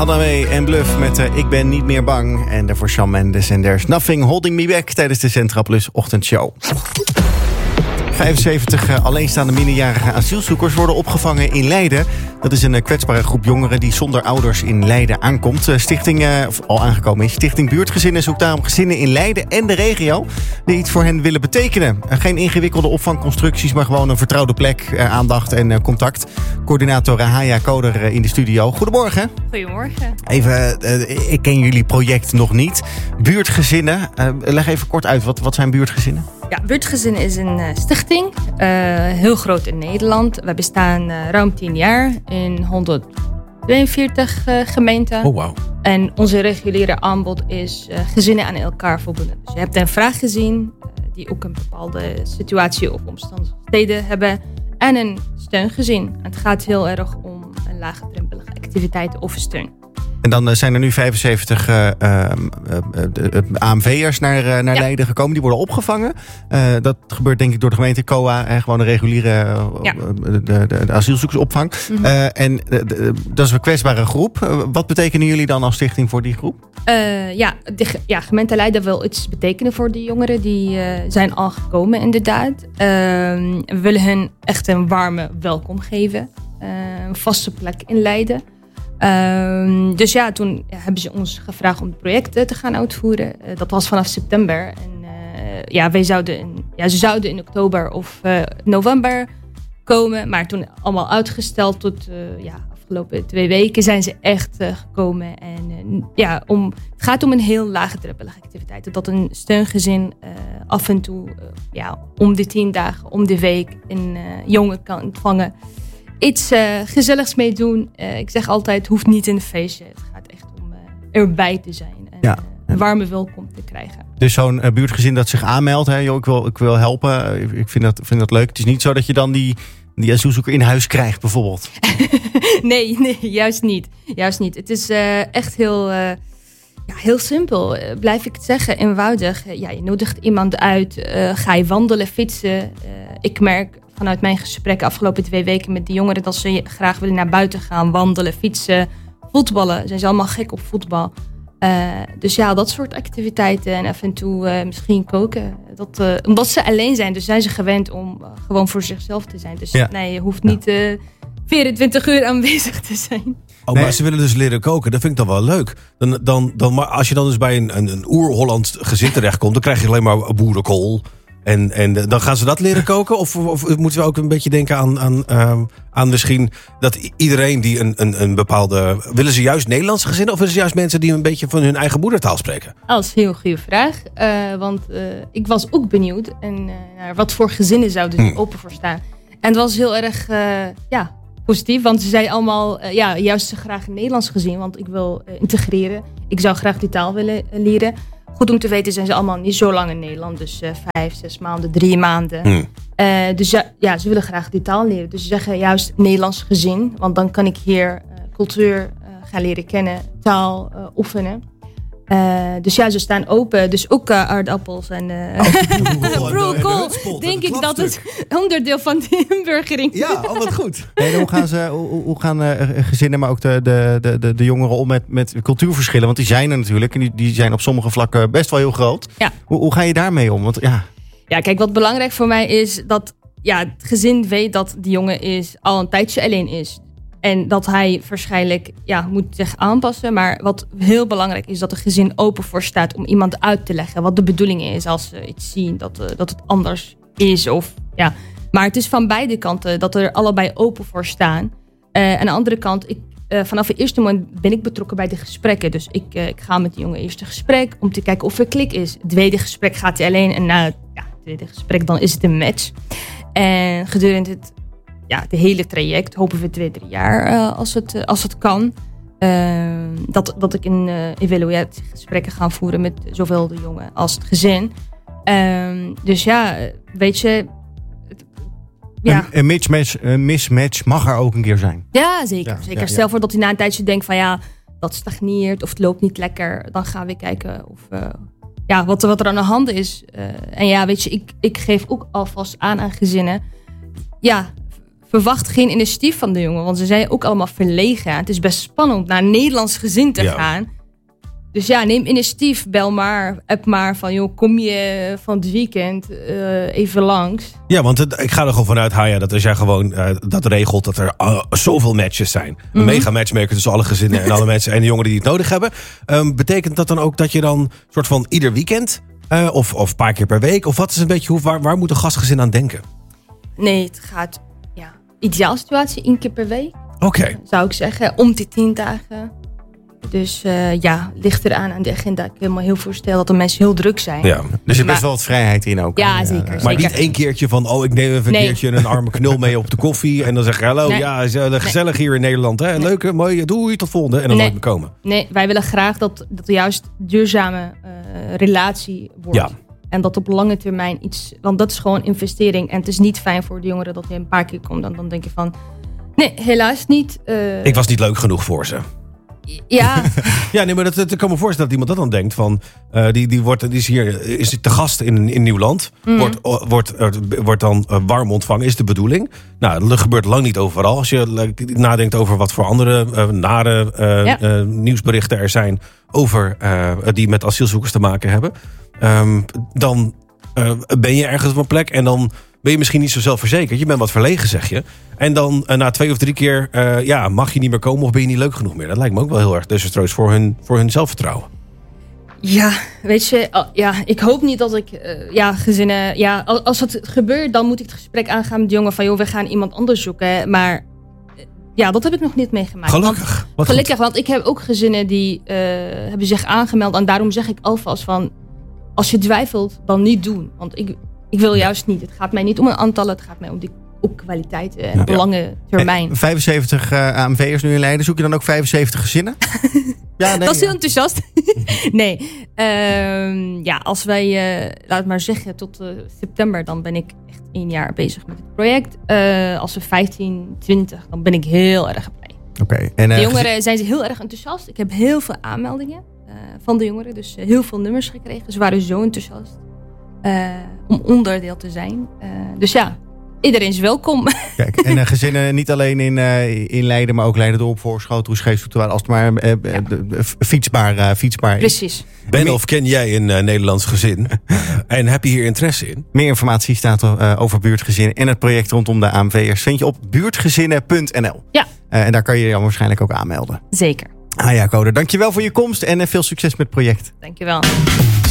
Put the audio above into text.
Haddaway en Bluff met Ik ben niet meer bang. En daarvoor Shawn Mendes en There's Nothing Holding Me Back tijdens de Centra Plus ochtendshow. 75 alleenstaande minderjarige asielzoekers worden opgevangen in Leiden. Dat is een kwetsbare groep jongeren die zonder ouders in Leiden aankomt. Stichting Buurtgezinnen zoekt daarom gezinnen in Leiden en de regio die iets voor hen willen betekenen. Geen ingewikkelde opvangconstructies, maar gewoon een vertrouwde plek, aandacht en contact. Coördinator Haya Koder in de studio. Goedemorgen. Goedemorgen. Even, ik ken jullie project nog niet. Buurtgezinnen, leg even kort uit. Wat zijn buurtgezinnen? Ja, Buurtgezinnen is een stichting. Heel groot in Nederland. We bestaan ruim 10 jaar in 142 gemeenten. Oh, wow. En onze reguliere aanbod is gezinnen aan elkaar verbonden. Dus je hebt een vraaggezin die ook een bepaalde situatie of omstandigheden hebben. En een steungezin. En het gaat heel erg om een laagdrempelige activiteiten of steun. En dan zijn er nu 75 AMV'ers naar Leiden gekomen. Die worden opgevangen. Dat gebeurt denk ik door de gemeente COA. Gewoon de reguliere de asielzoekersopvang. Mm-hmm. Dat is een kwetsbare groep. Wat betekenen jullie dan als stichting voor die groep? Gemeente Leiden wil iets betekenen voor die jongeren. Die zijn al gekomen inderdaad. We willen hen echt een warme welkom geven. Een vaste plek in Leiden. Toen hebben ze ons gevraagd om projecten te gaan uitvoeren. Dat was vanaf september. En ze zouden in oktober of november komen. Maar toen allemaal uitgesteld tot afgelopen 2 weken zijn ze echt gekomen. En het gaat om een heel laagdrempelige activiteit. Dat een steungezin af en toe om de 10 dagen, om de week een jongen kan ontvangen. Iets gezelligs mee doen. Ik zeg altijd, het hoeft niet een feestje. Het gaat echt om erbij te zijn. En een warme welkom te krijgen. Dus zo'n buurtgezin dat zich aanmeldt. Hè, ik wil helpen. Ik vind dat leuk. Het is niet zo dat je dan die asielzoeker in huis krijgt bijvoorbeeld. Nee, juist niet. Het is echt heel simpel. Blijf ik het zeggen. Eenvoudig. Je nodigt iemand uit. Ga je wandelen, fietsen. Ik merk vanuit mijn gesprekken afgelopen 2 weken met de jongeren dat ze graag willen naar buiten gaan, wandelen, fietsen, voetballen. Zijn ze allemaal gek op voetbal. Dus dat soort activiteiten en af en toe misschien koken. Omdat ze alleen zijn, dus zijn ze gewend om gewoon voor zichzelf te zijn. Dus je hoeft niet 24 uur aanwezig te zijn. Oh, maar ze willen dus leren koken. Dat vind ik dan wel leuk. Maar als je dan dus bij een oer-Hollands gezin terechtkomt, dan krijg je alleen maar boerenkool. En dan gaan ze dat leren koken? Of moeten we ook een beetje denken aan misschien dat iedereen die een bepaalde... Willen ze juist Nederlandse gezinnen? Of willen ze juist mensen die een beetje van hun eigen moedertaal spreken? Dat is een heel goede vraag. Want ik was ook benieuwd. En naar wat voor gezinnen zouden die open voor staan. En het was heel erg positief. Want ze zeiden allemaal, juist ze graag een Nederlands gezin. Want ik wil integreren. Ik zou graag die taal willen leren. Goed om te weten zijn ze allemaal niet zo lang in Nederland. Dus 5, 6 maanden, 3 maanden. Dus ze willen graag die taal leren. Dus ze zeggen juist Nederlands gezin. Want dan kan ik hier cultuur gaan leren kennen. Taal oefenen. Dus ze staan open. Dus ook aardappels en broccoli. Denk ik dat het onderdeel van de inburgering is. Ja, wat goed. Hoe gaan gezinnen, maar ook de jongeren om met cultuurverschillen? Want die zijn er natuurlijk. En die zijn op sommige vlakken best wel heel groot. Ja. Hoe ga je daarmee om? Want, kijk, wat belangrijk voor mij is dat het gezin weet dat die jongen al een tijdje alleen is. En dat hij waarschijnlijk moet zich aanpassen. Maar wat heel belangrijk is dat het gezin open voor staat om iemand uit te leggen wat de bedoeling is als ze iets zien dat het anders is. Maar het is van beide kanten dat er allebei open voor staan. Aan de andere kant, vanaf het eerste moment ben ik betrokken bij de gesprekken. Dus ik ga met de jongen eerst een gesprek om te kijken of er klik is. Het tweede gesprek gaat hij alleen. En na het tweede gesprek dan is het een match. En gedurende het de hele traject, hopen we 2-3 jaar als het kan. Dat ik een evaluatiegesprekken ga voeren met zowel de jongen als het gezin. Weet je... Een mismatch mag er ook een keer zijn. Ja, zeker. Stel voor dat hij na een tijdje denkt van dat stagneert of het loopt niet lekker. Dan gaan we kijken of... wat er aan de hand is. Weet je, ik geef ook alvast aan gezinnen. verwacht geen initiatief van de jongen. Want ze zijn ook allemaal verlegen. Het is best spannend om naar een Nederlands gezin te gaan. Dus ja, neem initiatief. Bel maar, app maar van, joh, kom je van het weekend even langs. Ja, want ik ga er gewoon vanuit, Haya, dat als jij gewoon dat regelt, dat er zoveel matches zijn. Een mega matchmaker tussen alle gezinnen en alle mensen en de jongeren die het nodig hebben. Betekent dat dan ook dat je dan soort van ieder weekend of een paar keer per week? Of wat is een beetje, waar moet een gastgezin aan denken? Nee, het gaat, ideaal situatie 1 keer per week. Oké. Zou ik zeggen, om die 10 dagen. Dus ligt eraan aan de agenda. Ik kan me heel voorstellen dat de mensen heel druk zijn. Ja. Dus er best wel wat vrijheid in ook. Ja, zeker. Maar niet 1 keertje van, ik neem even een keertje een arme knul mee op de koffie. En dan zeg je, hallo, gezellig hier in Nederland. Hè? Leuk, mooi, doei, tot volgende. En dan nooit meer komen. Nee, wij willen graag dat juist duurzame relatie wordt. Ja. En dat op lange termijn want dat is gewoon investering. En het is niet fijn voor de jongeren dat hij een paar keer komt. En dan denk je van, nee, helaas niet. Ik was niet leuk genoeg voor ze. Ja. Ja, nee, maar dat kan me voorstellen dat iemand dat dan denkt. Van, die is te gast in een nieuw land. Wordt dan warm ontvangen, is de bedoeling. Nou, dat gebeurt lang niet overal. Als je nadenkt over wat voor andere nare nieuwsberichten er zijn over die met asielzoekers te maken hebben. Dan ben je ergens op een plek en dan ben je misschien niet zo zelfverzekerd. Je bent wat verlegen, zeg je. En dan na 2 of 3 keer mag je niet meer komen of ben je niet leuk genoeg meer. Dat lijkt me ook wel heel erg desastreus voor hun zelfvertrouwen. Ja, weet je, ik hoop niet dat ik gezinnen... Ja, als het gebeurt, dan moet ik het gesprek aangaan met de jongen van, joh, we gaan iemand anders zoeken. Maar dat heb ik nog niet meegemaakt. Gelukkig. Want ik heb ook gezinnen die hebben zich aangemeld. En daarom zeg ik alvast van, als je twijfelt, dan niet doen. Want ik wil juist niet. Het gaat mij niet om een aantal, het gaat mij om ook kwaliteit en op lange termijn. 75 AMV'ers nu in Leiden. Zoek je dan ook 75 gezinnen? Ja, nee, dat is heel enthousiast. Nee. Als wij, laat maar zeggen, tot september, dan ben ik echt 1 jaar bezig met het project. Als we 15, 20, dan ben ik heel erg blij. Okay. De jongeren zijn heel erg enthousiast. Ik heb heel veel aanmeldingen van de jongeren. Dus heel veel nummers gekregen. Ze waren zo enthousiast om onderdeel te zijn. Iedereen is welkom. Kijk, en gezinnen niet alleen in Leiden, maar ook Leiden-dorp, Voorschoten, Roeschees, Zoeterwoude, als het maar fietsbaar is. Precies. Ben of ken jij een Nederlands gezin? En heb je hier interesse in? Meer informatie staat over buurtgezinnen en het project rondom de AMV'ers vind je op buurtgezinnen.nl. Ja. En daar kan je je waarschijnlijk ook aanmelden. Zeker. Haya Koder, dankjewel voor je komst en veel succes met het project. Dankjewel.